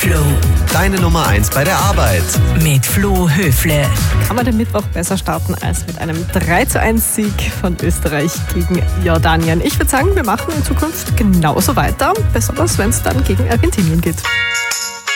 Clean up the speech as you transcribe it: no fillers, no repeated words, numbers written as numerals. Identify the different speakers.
Speaker 1: Flow.
Speaker 2: Deine Nummer 1 bei der Arbeit.
Speaker 1: Mit Flo Höfle.
Speaker 3: Kann man den Mittwoch besser starten als mit einem 3:1 Sieg von Österreich gegen Jordanien? Ich würde sagen, wir machen in Zukunft genauso weiter, besonders wenn es dann gegen Argentinien geht.